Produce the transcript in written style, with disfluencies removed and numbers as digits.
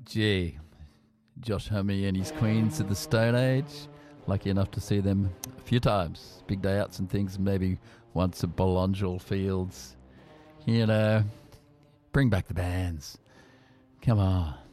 Gee, Josh Homme and his Queens of the Stone Age. Lucky enough to see them a few times. Big day outs and things, maybe once at Belongil Fields. You know, bring back the bands. Come on.